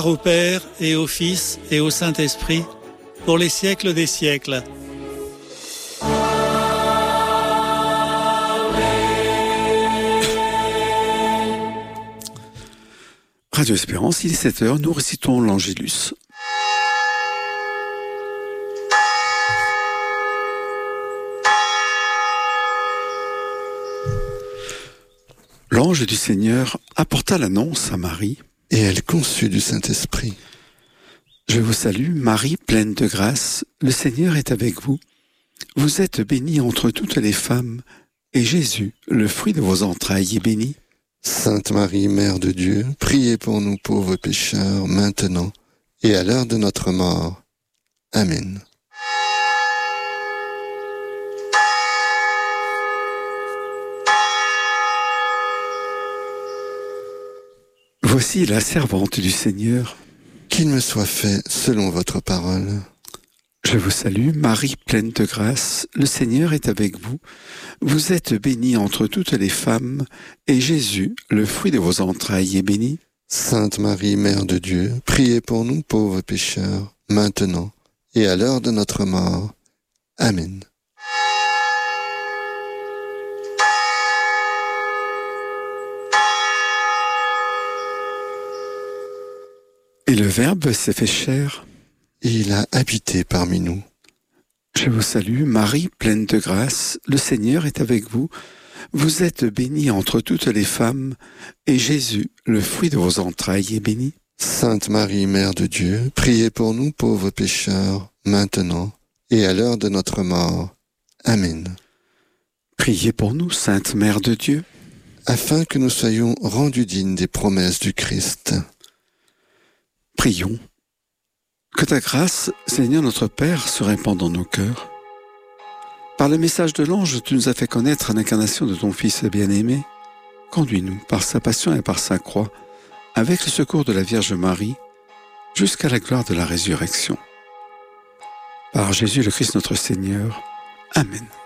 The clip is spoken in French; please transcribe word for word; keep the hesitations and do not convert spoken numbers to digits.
Au Père et au Fils et au Saint-Esprit, pour les siècles des siècles. Radio Espérance, il est sept heures, nous récitons l'Angélus. L'ange du Seigneur apporta l'annonce à Marie, et elle conçut du Saint-Esprit. Je vous salue, Marie, pleine de grâce, le Seigneur est avec vous. Vous êtes bénie entre toutes les femmes, et Jésus, le fruit de vos entrailles, est béni. Sainte Marie, Mère de Dieu, priez pour nous pauvres pécheurs, maintenant et à l'heure de notre mort. Amen. Voici la servante du Seigneur. Qu'il me soit fait selon votre parole. Je vous salue, Marie pleine de grâce, le Seigneur est avec vous. Vous êtes bénie entre toutes les femmes, et Jésus, le fruit de vos entrailles, est béni. Sainte Marie, Mère de Dieu, priez pour nous pauvres pécheurs, maintenant et à l'heure de notre mort. Amen. Et le Verbe s'est fait chair. Et il a habité parmi nous. Je vous salue, Marie, pleine de grâce, le Seigneur est avec vous. Vous êtes bénie entre toutes les femmes, et Jésus, le fruit de vos entrailles, est béni. Sainte Marie, Mère de Dieu, priez pour nous pauvres pécheurs, maintenant et à l'heure de notre mort. Amen. Priez pour nous, Sainte Mère de Dieu, afin que nous soyons rendus dignes des promesses du Christ. Prions. Que ta grâce, Seigneur notre Père, se répande dans nos cœurs. Par le message de l'ange, tu nous as fait connaître l'incarnation de ton Fils bien-aimé. Conduis-nous, par sa passion et par sa croix, avec le secours de la Vierge Marie, jusqu'à la gloire de la résurrection. Par Jésus le Christ notre Seigneur. Amen.